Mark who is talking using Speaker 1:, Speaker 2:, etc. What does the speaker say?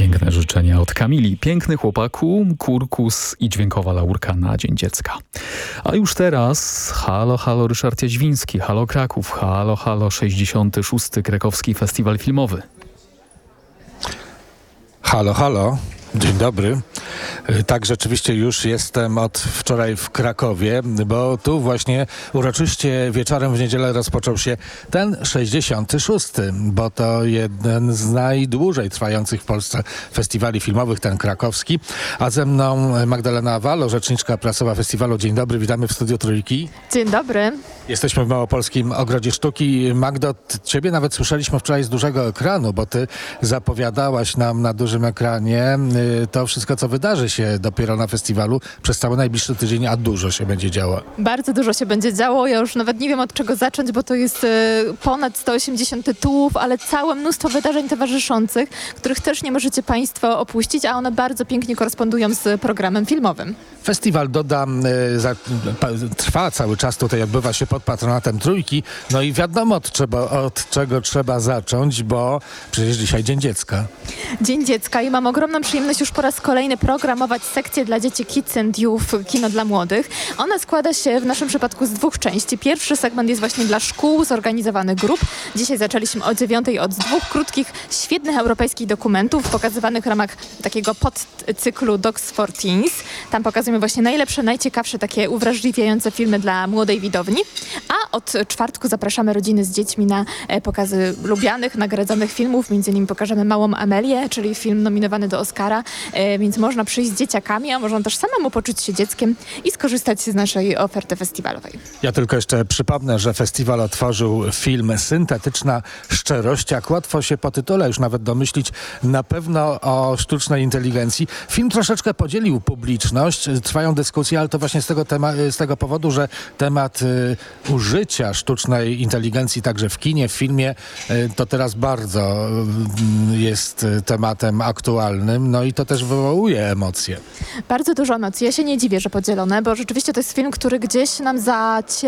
Speaker 1: Piękne życzenia od Kamili. Piękny chłopaku, kurkus i dźwiękowa laurka na Dzień Dziecka. A już teraz halo, halo Ryszard Jaźwiński, halo Kraków, halo, halo 66. Krakowski Festiwal Filmowy.
Speaker 2: Halo, halo. Dzień dobry. Tak, rzeczywiście już jestem od wczoraj w Krakowie, bo tu właśnie uroczyście wieczorem w niedzielę rozpoczął się ten 66., bo to jeden z najdłużej trwających w Polsce festiwali filmowych, ten krakowski. A ze mną Magdalena Walo, rzeczniczka prasowa festiwalu. Dzień dobry, witamy w studiu Trójki.
Speaker 3: Dzień dobry.
Speaker 2: Jesteśmy w Małopolskim Ogrodzie Sztuki. Magdo, ciebie nawet słyszeliśmy wczoraj z dużego ekranu, bo ty zapowiadałaś nam na dużym ekranie to wszystko, co wydarzy się dopiero na festiwalu przez cały najbliższy tydzień, a dużo się będzie działo.
Speaker 3: Bardzo dużo się będzie działo. Ja już nawet nie wiem, od czego zacząć, bo to jest ponad 180 tytułów, ale całe mnóstwo wydarzeń towarzyszących, których też nie możecie państwo opuścić, a one bardzo pięknie korespondują z programem filmowym.
Speaker 2: Festiwal, dodam, trwa cały czas, tutaj odbywa się pod patronatem Trójki, no i wiadomo od czego trzeba zacząć, bo przecież dzisiaj Dzień Dziecka.
Speaker 3: Dzień Dziecka i mam ogromną przyjemność już po raz kolejny programować sekcję dla dzieci Kids and Youth, kino dla młodych. Ona składa się w naszym przypadku z dwóch części. Pierwszy segment jest właśnie dla szkół, zorganizowanych grup. Dzisiaj zaczęliśmy o 9:00 od dwóch krótkich, świetnych europejskich dokumentów pokazywanych w ramach takiego podcyklu Docs for Teens. Tam pokazujemy właśnie najlepsze, najciekawsze, takie uwrażliwiające filmy dla młodej widowni. A od czwartku zapraszamy rodziny z dziećmi na pokazy lubianych, nagradzanych filmów. Między innymi pokażemy Małą Amelię, czyli film nominowany do Oscara, więc można przyjść z dzieciakami, a można też samemu poczuć się dzieckiem i skorzystać z naszej oferty festiwalowej.
Speaker 2: Ja tylko jeszcze przypomnę, że festiwal otworzył film Syntetyczna Szczerość. Jak łatwo się po tytule już nawet domyślić, na pewno o sztucznej inteligencji. Film troszeczkę podzielił publiczność, trwają dyskusje, ale to właśnie z tego powodu, że temat użycia sztucznej inteligencji także w kinie, w filmie, to teraz bardzo jest tematem aktualnym, no i to też wywołuje emocje.
Speaker 3: Bardzo dużo emocji. Ja się nie dziwię, że podzielone, bo rzeczywiście to jest film, który gdzieś nam